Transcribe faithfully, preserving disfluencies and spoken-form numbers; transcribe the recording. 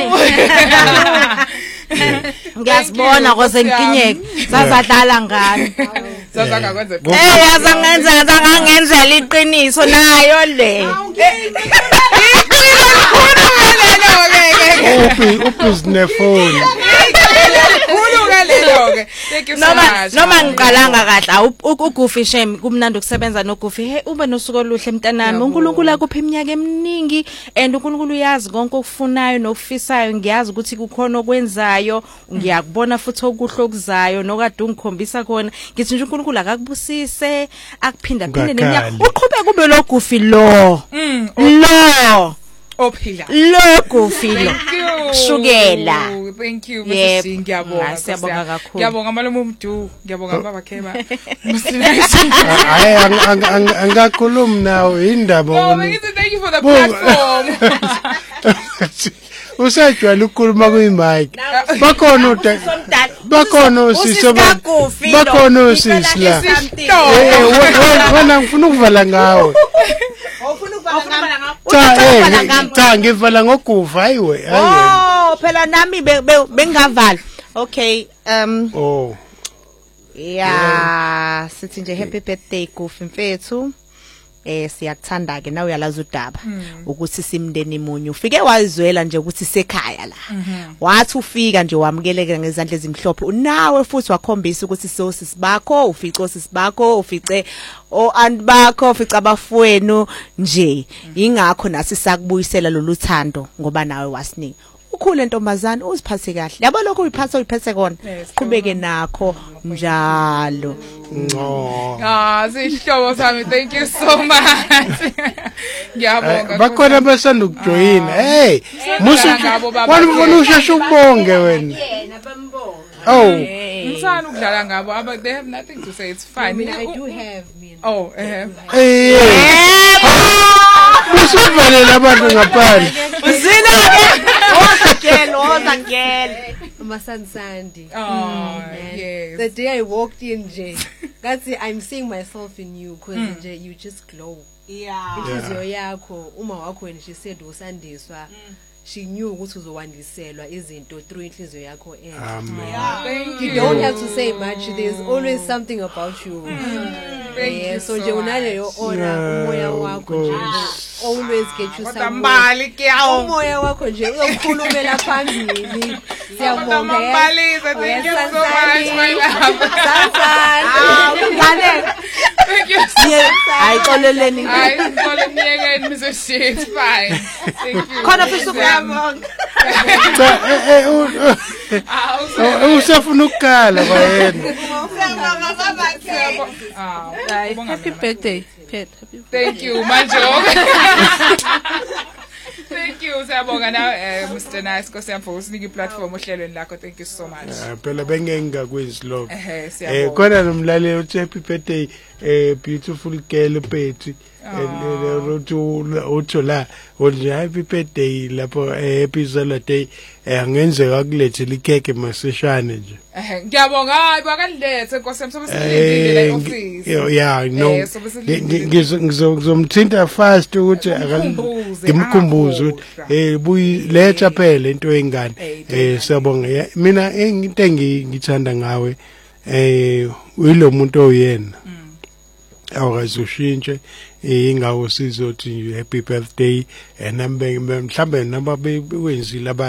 Ngiyasibona koze ngikinyeke. Sazadlala ngani. Sazanga kwenze. Eh yazangenza zangangenza liqiniso nayo le. Uphi uphi nefoni. Thank you so Noma much. noma ngiqalanga kahle uGufi Shem kumnandi ukusebenza noGufi. Hey ube nosuku oluhle mntanami. uNkulunkulu akuphe iminyaka eminingi and uNkulunkulu uyazi konke okufunayo nokufisayo. Ngiyazi ukuthi kukhona okwenzayo. Ngiyakubona futhi okuhle okuzayo nokade ungikhombisa khona. Ngithi nje uNkulunkulu akakubusise akuphinda phinde neminyaka. Uqhubeka kube lo Gufi lo. Lo. Ophila. Lo Gufi lo. Shukela. Thank you Yep. Missus Ngiyabonga. Siyabonga kakhulu. Ngiyabonga malume umdu. Ngiyabonga baba Khema. Hayi angakhulumi nawe indaba. Oh, thank you for the platform. Usajwayele ukukhuluma kwi-mic. Bakhona ude. Bakhona usisi. Bakhona usisi la. Eh wena ngifuna ukuvala ngawe. Ofuna ukuvala ngawo. Cha cha ngivala ngoGufi hayiwe hayiwe. Oh phela nami bengavala. Okay um Oh. Yeah sithi nje happy birthday Gufi mfethu. Eh siyakuthanda ke nawe uyalaza udaba ukuthi simndeni munye ufike wazwela nje ukuthi sekhaya la. Wathi ufika nje wamukeleka ngezandla ezimhlophe unawe futhi wakhombisa ukuthi sosisi bakho ufice osisi bakho ufice o aunt bakho ufice abafowenu nje ingakho nasi sakubuyisela loluthando ngoba nawe wasinika. Ukhule ntombazana uziphathe kahle. Yabo lokho uyiphatha uyiphethe kona. Qhubeke nakho njalo. Oh. Ah, sihlobo sami, thank you so much. Ngiyabonga. Bakhona basanda ukujoyina. Hey, musu wani usheshe ubonge wena. Yena bambonga. Oh. Ngithanda ukudlala ngabo, but they have nothing to say. It's fine. I mean, I do have me. Oh, eh. Eh. Musuvalela abantu ngaphandle. Uzina ke. Ozakela, ozakela. My son Sandy. Oh, Mm, yes. The day I walked in, Jay, that's it, I'm seeing myself in you because mm. Jay, you just glow. Yeah. Inhliziyo yakho uma wakho when she said usandiswa, she knew ukuthi uzowandiselwa izinto through inhliziyo yakho enhle. Amen. Thank You you. don't have to say much. There's always something about you. Thank Yeah, you so so nje unaleyo ona umoya wakho nje always get you somewhere. Mbali kiyawo. Umoya wakho nje uyokhulumela phambili. Siyabonga. Mbalisa, thank you so much, my love. Ah, ngane. Thank you. Ayixoleleni. Hayi, ngicela niyeke Missus She, it's fine. Thank you. Khona futhi ukuyabonga. Cha eh eh usafuna ukukhala kwayena. Ah, happy birthday, Pet. Happy thank you, Manjo. Thank you, siyabonga na eh Mister Nice Nkosi yami for usinike platform ohlelweni lakho. Thank you so much. Phela bengengakwenzi lokho. Eh Eh siyabonga. khona nomlaleli uthi happy birthday eh beautiful girl Betty. Uthola uthi happy birthday lapho episode day angenzeka kulethele ikheke maseshane nje. Eh ngiyabonga hayi bakalethe Nkosi yami sobe silindile la office. Yeah, no. Ngizomthinta fast ukuthi ngimkhumbuze ukuthi eh buyiletha phela into engane. Eh siyabonga. Mina into engithanda ngawe eh uyilo muntu oyena. Awukazushintshe ingawo sizothi happy birthday and mhlambe noma bewenzile